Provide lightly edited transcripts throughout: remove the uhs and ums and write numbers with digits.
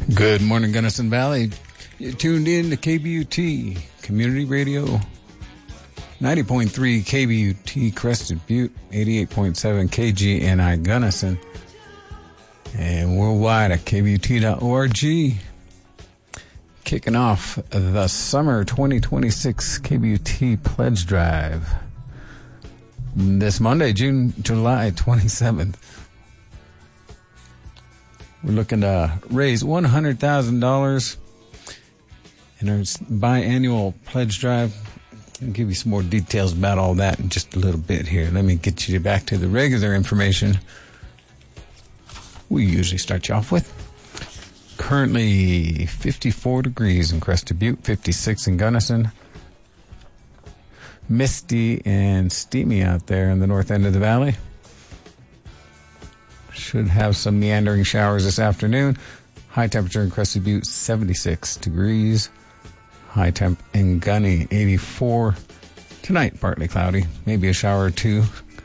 Good morning, Gunnison Valley. You're tuned in to KBUT Community Radio, 90.3 KBUT Crested Butte, 88.7 KGNI Gunnison, and worldwide at KBUT.org. Kicking off the summer 2026 KBUT Pledge Drive this Monday, July 27th. We're looking to raise $100,000 in our biannual pledge drive. I'll give you some more details about all that in just a little bit here. Let me get you back to the regular information we usually start you off with. Currently 54 degrees in Crested Butte, 56 in Gunnison. Misty and steamy out there in the north end of the valley. Should have some meandering showers this afternoon. High temperature in Crested Butte, 76 degrees. High temp in Gunny, 84. Tonight, partly cloudy. Maybe a shower or two.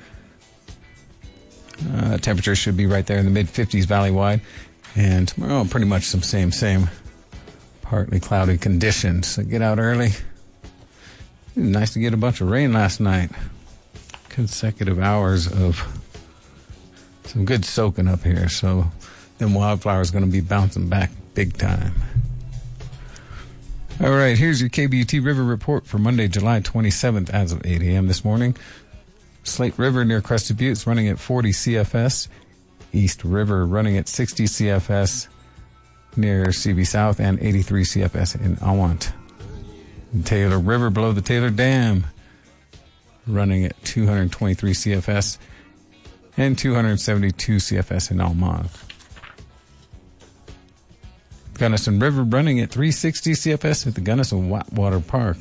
Temperature should be right there in the mid-50s valley-wide. And tomorrow, pretty much some same. Partly cloudy conditions. So get out early. It was nice to get a bunch of rain last night. Consecutive hours of some good soaking up here, so them wildflowers going to be bouncing back big time. All right, here's your KBUT River Report for Monday, July 27th as of 8 a.m. this morning. Slate River near Crested Butte is running at 40 CFS. East River running at 60 CFS near CB South and 83 CFS in Awant. Taylor River below the Taylor Dam running at 223 CFS and 272 CFS in Almont. Gunnison River running at 360 CFS at the Gunnison Water Park.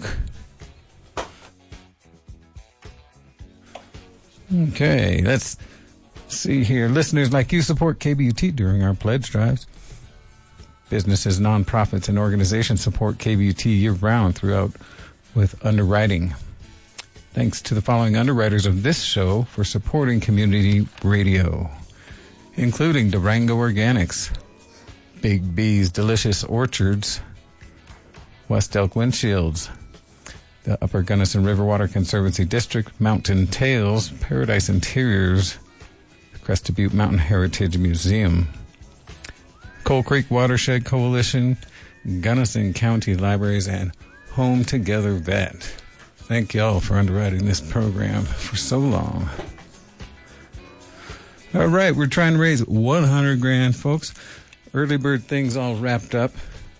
Okay, let's see here. Listeners like you support KBUT during our pledge drives. Businesses, nonprofits, and organizations support KBUT year-round throughout with underwriting. Thanks to the following underwriters of this show for supporting community radio, including Durango Organics, Big B's Delicious Orchards, West Elk Windshields, the Upper Gunnison River Water Conservancy District, Mountain Tales, Paradise Interiors, Crested Butte Mountain Heritage Museum, Coal Creek Watershed Coalition, Gunnison County Libraries, and Home Together Vet. Thank y'all for underwriting this program for so long. All right, we're trying to raise $100,000, folks. Early bird things all wrapped up.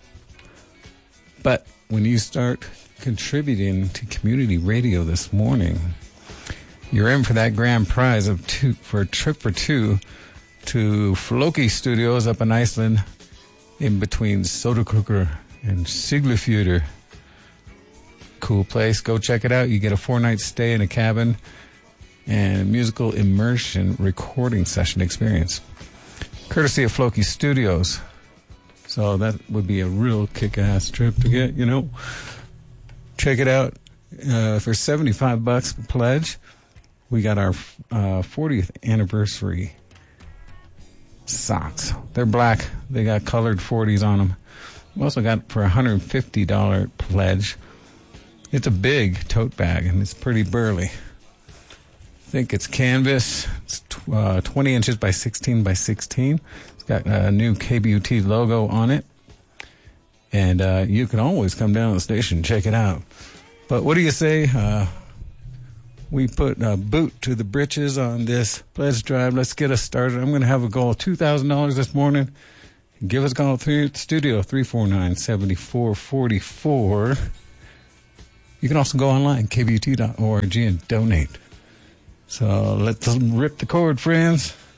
But when you start contributing to community radio this morning, you're in for that grand prize of for a trip for two to Floki Studios up in Iceland, in between Soderkirkir and Siglufjordur. Cool place. Go check it out. You get a 4-night stay in a cabin and a musical immersion recording session experience, courtesy of Floki Studios. So that would be a real kick-ass trip to get, you know. Check it out. For $75 pledge, we got our 40th anniversary socks. They're black. They got colored 40s on them. We also got for $150 pledge. It's a big tote bag, and it's pretty burly. I think it's canvas. It's 20 inches by 16 by 16. It's got a new KBUT logo on it. And you can always come down to the station and check it out. But what do you say? We put a boot to the britches on this pledge drive. Let's get us started. I'm going to have a goal of $2,000 this morning. Give us a call through the studio, 349-7444. You can also go online, kbut.org, and donate. So let's rip the cord, friends.